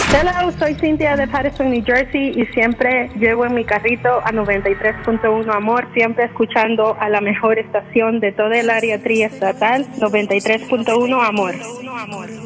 Hello, soy Cintia de Patterson, New Jersey y siempre llevo en mi carrito a 93.1 Amor, siempre escuchando a la mejor estación de toda el área triestatal, 93.1 Amor.